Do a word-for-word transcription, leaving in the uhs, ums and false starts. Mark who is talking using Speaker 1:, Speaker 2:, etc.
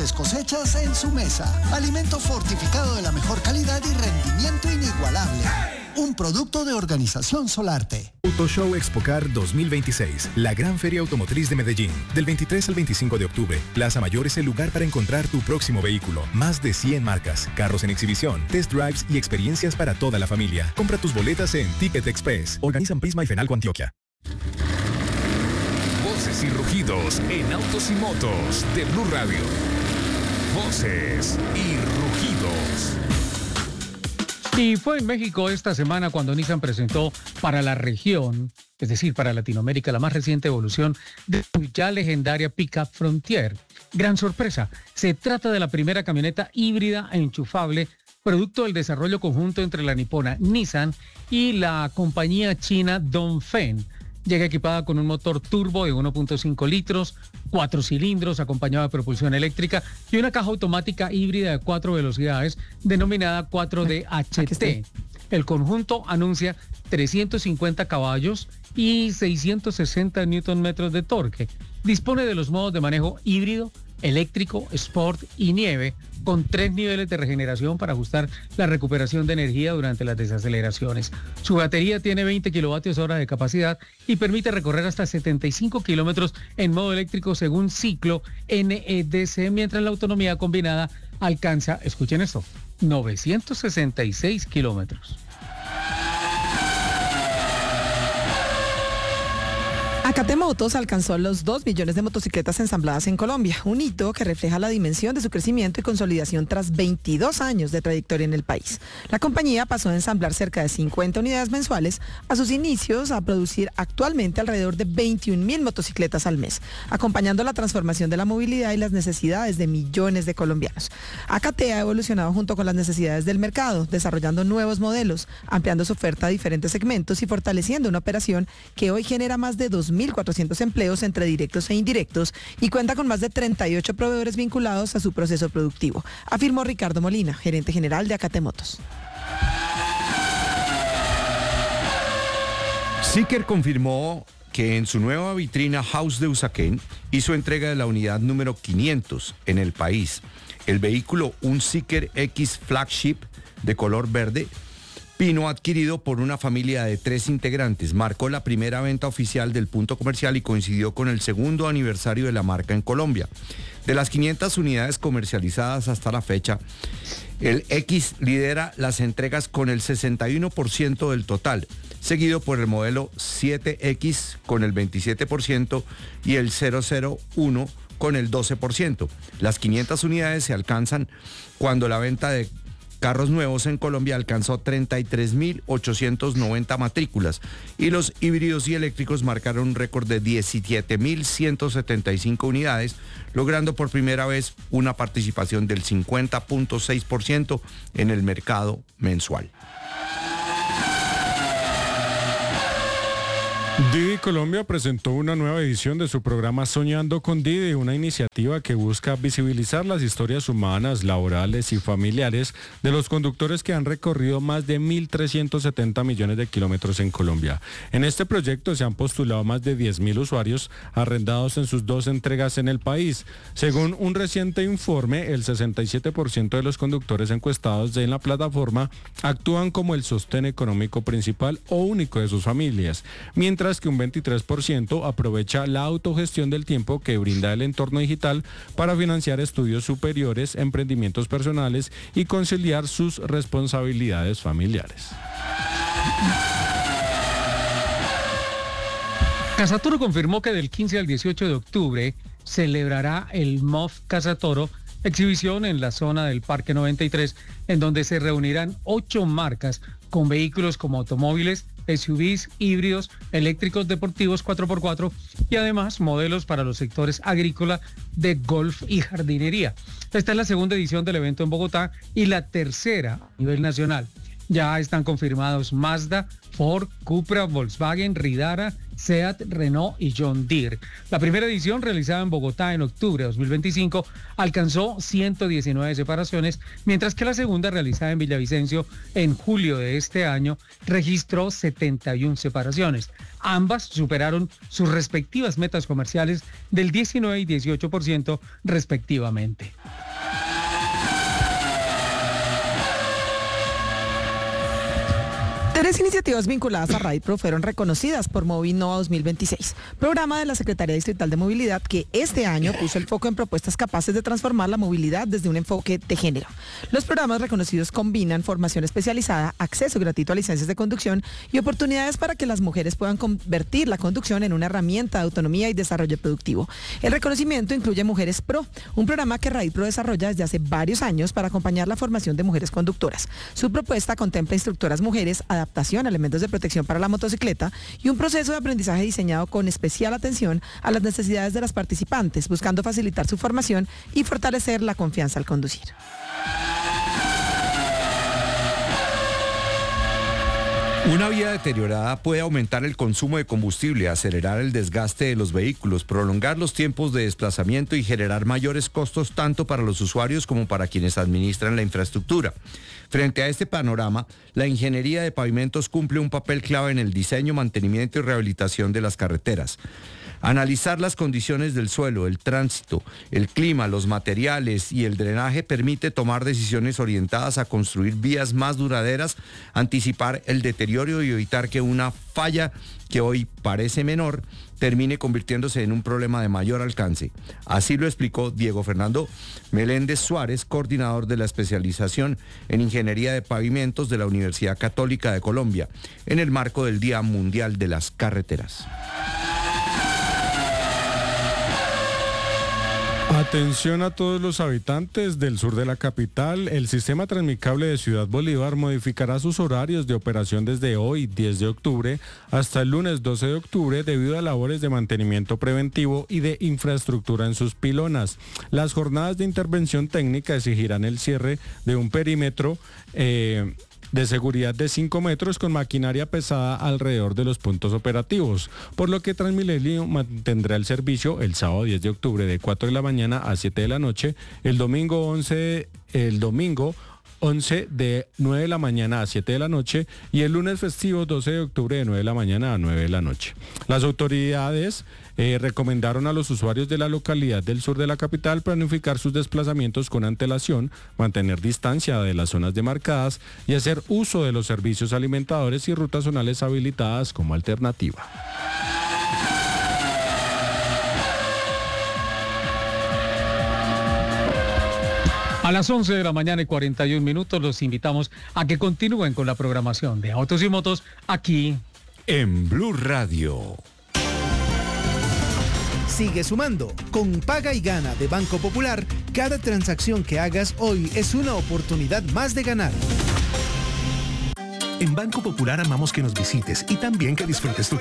Speaker 1: mejores cosechas en su mesa. Alimento fortificado de la mejor calidad y rendimiento inigualable. Un producto de Organización Solarte.
Speaker 2: Autoshow Expocar dos mil veintiséis, la gran feria automotriz de Medellín. Del veintitrés al veinticinco de octubre, Plaza Mayor es el lugar para encontrar tu próximo vehículo. Más de cien marcas, carros en exhibición, test drives y experiencias para toda la familia. Compra tus boletas en Ticket Express. Organizan Prisma y Fenalco Antioquia.
Speaker 3: Voces y rugidos en autos y motos de Blue Radio. Voces y rugidos.
Speaker 4: Y fue en México esta semana cuando Nissan presentó para la región, es decir, para Latinoamérica, la más reciente evolución de su ya legendaria Pickup Frontier. Gran sorpresa, se trata de la primera camioneta híbrida e enchufable, producto del desarrollo conjunto entre la nipona Nissan y la compañía china Dongfeng. Llega equipada con un motor turbo de uno punto cinco litros, cuatro cilindros, acompañado de propulsión eléctrica y una caja automática híbrida de cuatro velocidades denominada cuatro D H T. El conjunto anuncia trescientos cincuenta caballos y seiscientos sesenta newton metros de torque. Dispone de los modos de manejo híbrido, eléctrico, sport y nieve, con tres niveles de regeneración para ajustar la recuperación de energía durante las desaceleraciones. Su batería tiene veinte kilovatios hora de capacidad y permite recorrer hasta setenta y cinco kilómetros en modo eléctrico según ciclo N E D C, mientras la autonomía combinada alcanza, escuchen esto, novecientos sesenta y seis kilómetros.
Speaker 5: Acate Motos alcanzó los dos millones de motocicletas ensambladas en Colombia, un hito que refleja la dimensión de su crecimiento y consolidación tras veintidós años de trayectoria en el país. La compañía pasó de ensamblar cerca de cincuenta unidades mensuales a sus inicios a producir actualmente alrededor de veintiún mil motocicletas al mes, acompañando la transformación de la movilidad y las necesidades de millones de colombianos. Acate ha evolucionado junto con las necesidades del mercado, desarrollando nuevos modelos, ampliando su oferta a diferentes segmentos y fortaleciendo una operación que hoy genera más de dos mil cuatrocientos empleos entre directos e indirectos y cuenta con más de treinta y ocho proveedores vinculados a su proceso productivo, afirmó Ricardo Molina, gerente general de Acate Motos.
Speaker 6: Zeekr confirmó que en su nueva vitrina House de Usaquén hizo entrega de la unidad número quinientos en el país. El vehículo, un Zeekr X Flagship de color verde, Pino, adquirido por una familia de tres integrantes, marcó la primera venta oficial del punto comercial y coincidió con el segundo aniversario de la marca en Colombia. De las quinientas unidades comercializadas hasta la fecha, el X lidera las entregas con el sesenta y uno por ciento del total, seguido por el modelo siete X con el veintisiete por ciento y el cero cero uno con el doce por ciento. Las quinientas unidades se alcanzan cuando la venta de carros nuevos en Colombia alcanzó treinta y tres mil ochocientos noventa matrículas y los híbridos y eléctricos marcaron un récord de diecisiete mil ciento setenta y cinco unidades, logrando por primera vez una participación del cincuenta punto seis por ciento en el mercado mensual.
Speaker 7: Didi Colombia presentó una nueva edición de su programa Soñando con Didi, una iniciativa que busca visibilizar las historias humanas, laborales y familiares de los conductores que han recorrido más de mil trescientos setenta millones de kilómetros en Colombia. En este proyecto se han postulado más de diez mil usuarios arrendados en sus dos entregas en el país. Según un reciente informe, el sesenta y siete por ciento de los conductores encuestados en la plataforma actúan como el sostén económico principal o único de sus familias, mientras que un veintitrés por ciento aprovecha la autogestión del tiempo que brinda el entorno digital para financiar estudios superiores, emprendimientos personales y conciliar sus responsabilidades familiares.
Speaker 4: Casatoro confirmó que del quince al dieciocho de octubre celebrará el M O F Casatoro, exhibición en la zona del Parque noventa y tres, en donde se reunirán ocho marcas con vehículos como automóviles, S U Vs, híbridos, eléctricos, deportivos cuatro por cuatro y además modelos para los sectores agrícola, de golf y jardinería. Esta es la segunda edición del evento en Bogotá y la tercera a nivel nacional. Ya están confirmados Mazda, Ford, Cupra, Volkswagen, Ridara SEAT, Renault y John Deere. La primera edición, realizada en Bogotá en octubre de dos mil veinticinco, alcanzó ciento diecinueve separaciones, mientras que la segunda, realizada en Villavicencio en julio de este año, registró setenta y una separaciones. Ambas superaron sus respectivas metas comerciales del diecinueve y dieciocho por ciento respectivamente.
Speaker 5: Tres iniciativas vinculadas a RAIPRO fueron reconocidas por Movinnova dos mil veintiséis, programa de la Secretaría Distrital de Movilidad que este año puso el foco en propuestas capaces de transformar la movilidad desde un enfoque de género. Los programas reconocidos combinan formación especializada, acceso gratuito a licencias de conducción y oportunidades para que las mujeres puedan convertir la conducción en una herramienta de autonomía y desarrollo productivo. El reconocimiento incluye Mujeres Pro, un programa que RAIPRO desarrolla desde hace varios años para acompañar la formación de mujeres conductoras. Su propuesta contempla instructoras mujeres, adaptadas adaptación, elementos de protección para la motocicleta y un proceso de aprendizaje diseñado con especial atención a las necesidades de las participantes, buscando facilitar su formación y fortalecer la confianza al conducir.
Speaker 6: Una vía deteriorada puede aumentar el consumo de combustible, acelerar el desgaste de los vehículos, prolongar los tiempos de desplazamiento y generar mayores costos tanto para los usuarios como para quienes administran la infraestructura. Frente a este panorama, la ingeniería de pavimentos cumple un papel clave en el diseño, mantenimiento y rehabilitación de las carreteras. Analizar las condiciones del suelo, el tránsito, el clima, los materiales y el drenaje permite tomar decisiones orientadas a construir vías más duraderas, anticipar el deterioro y evitar que una falla que hoy parece menor termine convirtiéndose en un problema de mayor alcance. Así lo explicó Diego Fernando Meléndez Suárez, coordinador de la especialización en Ingeniería de Pavimentos de la Universidad Católica de Colombia, en el marco del Día Mundial de las Carreteras.
Speaker 7: Atención a todos los habitantes del sur de la capital. El sistema Transmicable de Ciudad Bolívar modificará sus horarios de operación desde hoy, diez de octubre, hasta el lunes doce de octubre debido a labores de mantenimiento preventivo y de infraestructura en sus pilonas. Las jornadas de intervención técnica exigirán el cierre de un perímetro eh, de seguridad de cinco metros con maquinaria pesada alrededor de los puntos operativos, por lo que Transmilenio mantendrá el servicio el sábado diez de octubre de cuatro de la mañana a siete de la noche, el domingo once, el domingo once de nueve de la mañana a siete de la noche y el lunes festivo doce de octubre de nueve de la mañana a nueve de la noche. Las autoridades eh, recomendaron a los usuarios de la localidad del sur de la capital planificar sus desplazamientos con antelación, mantener distancia de las zonas demarcadas y hacer uso de los servicios alimentadores y rutas zonales habilitadas como alternativa.
Speaker 4: A las once de la mañana y cuarenta y un minutos los invitamos a que continúen con la programación de Autos y Motos aquí
Speaker 3: en Blue Radio.
Speaker 8: Sigue sumando. Con Paga y Gana de Banco Popular, cada transacción que hagas hoy es una oportunidad más de ganar.
Speaker 9: En Banco Popular amamos que nos visites y también que disfrutes tu